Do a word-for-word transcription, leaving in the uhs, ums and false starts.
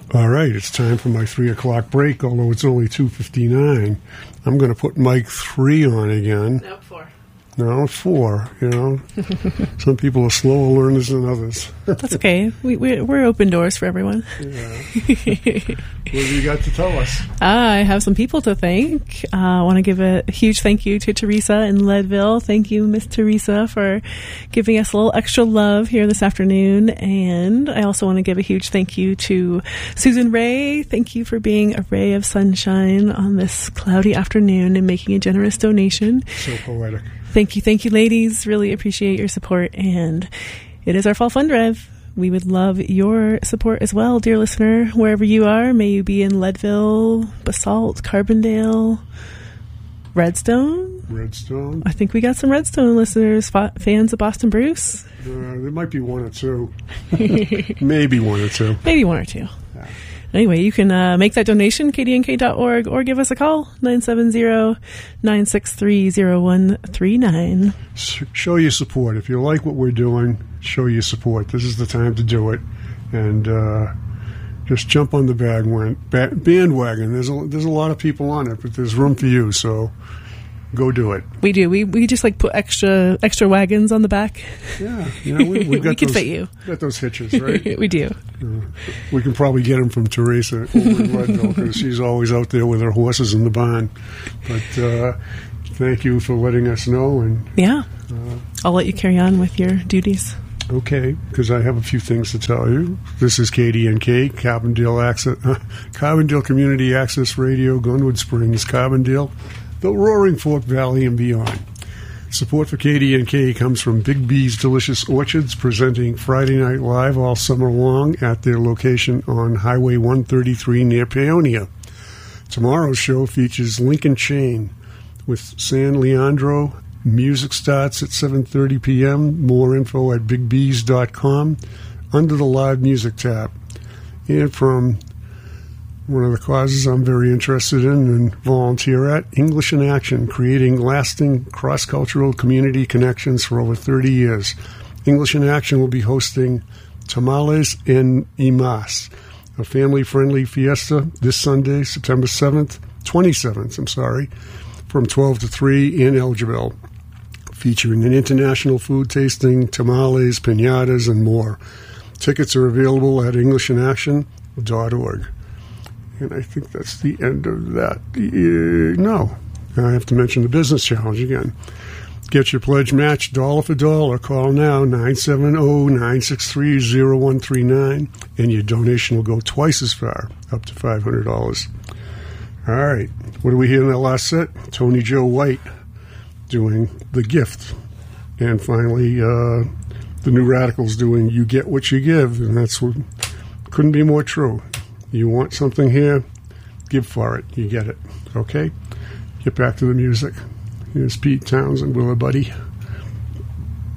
All right, it's time for my three o'clock break, although it's only two fifty-nine. I'm going to put mic three on again. Nope, four. No, four, you know. Some people are slower learners than others. That's okay. We, we're, we're open doors for everyone. Yeah. What have you got to tell us? I have some people to thank. Uh, I want to give a huge thank you to Teresa in Leadville. Thank you, Miss Teresa, for giving us a little extra love here this afternoon. And I also want to give a huge thank you to Susan Ray. Thank you for being a ray of sunshine on this cloudy afternoon and making a generous donation. So poetic. Thank you, thank you, ladies. Really appreciate your support. And it is our fall fund drive. We would love your support as well, dear listener, wherever you are. May you be in Leadville, Basalt, Carbondale, Redstone. Redstone. I think we got some Redstone listeners, fa- fans of Boston Bruce. Uh, there might be one or two. Maybe one or two. Maybe one or two. Yeah. Anyway, you can uh, make that donation, k d n k dot org, or give us a call, nine seven zero, nine six three, zero one three nine. Show your support. If you like what we're doing, show your support. This is the time to do it. And uh, just jump on the bandwagon. There's a, there's a lot of people on it, but there's room for you, so go do it. We do. We we just like put extra extra wagons on the back. Yeah, you know, we, we've got we can those, fit you. Got those hitches, right? We do. Uh, we can probably get them from Teresa over in Leadville because she's always out there with her horses in the barn. But uh, thank you for letting us know. And yeah, uh, I'll let you carry on with your duties. Okay, because I have a few things to tell you. This is K D N K, Carbondale Access, uh, Carbondale Community Access Radio, Glenwood Springs, Carbondale, the Roaring Fork Valley, and beyond. Support for K D N K comes from Big B's Delicious Orchards, presenting Friday Night Live all summer long at their location on Highway one thirty-three near Paonia. Tomorrow's show features Lincoln Chain with San Leandro. Music starts at seven thirty p.m. More info at big bees dot com under the live music tab. And from one of the causes I'm very interested in and volunteer at, English in Action, creating lasting cross-cultural community connections for over thirty years. English in Action will be hosting Tamales en Imas, a family-friendly fiesta this Sunday, September seventh, twenty-seventh, I'm sorry, from twelve to three in Elgeville, featuring an international food tasting, tamales, piñatas, and more. Tickets are available at english in action dot org. And I think that's the end of that. Uh, no, I have to mention the business challenge again. Get your pledge matched dollar for dollar. Call now, nine seven zero, nine six three, zero one three nine, and your donation will go twice as far, up to five hundred dollars. All right, what do we hear in that last set? Tony Joe White doing The Gift. And finally, uh, the New Radicals doing You Get What You Give, and that's what couldn't be more true. You want something here, give for it. You get it. Okay? Get back to the music. Here's Pete Townsend, Willa Buddy.